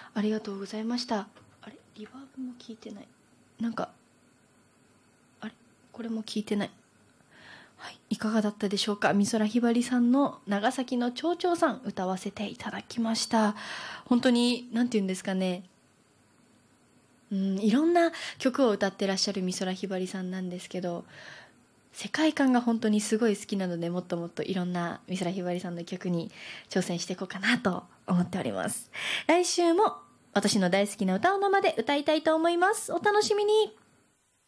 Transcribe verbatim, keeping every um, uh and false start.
ありがとうございました。あれ、リバーブも聞いてない。なんか、あれ、これも聞いてない。はい、いかがだったでしょうか。美空ひばりさんの長崎の町長さん歌わせていただきました。本当に、なんて言うんですかね。うん、いろんな曲を歌ってらっしゃる美空ひばりさんなんですけど、世界観が本当にすごい好きなので、もっともっといろんな美空ひばりさんの曲に挑戦していこうかなと思っております。来週も私の大好きな歌を生で歌いたいと思います。お楽しみに。